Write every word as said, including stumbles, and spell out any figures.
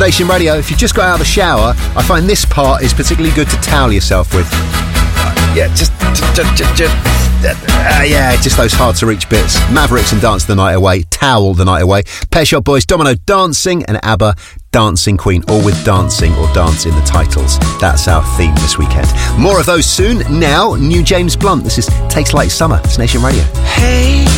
Nation Radio. If you just got out of the shower, I find this part is particularly good to towel yourself with. Uh, yeah, just, just, just, just uh, yeah, just those hard to reach bits. Mavericks and Dance the Night Away, Towel the Night Away. Pet Shop Boys, Domino, Dancing, and ABBA, Dancing Queen, all with dancing or dance in the titles. That's our theme this weekend. More of those soon. Now, new James Blunt. This is Tastes Like Summer. It's Nation Radio. Hey.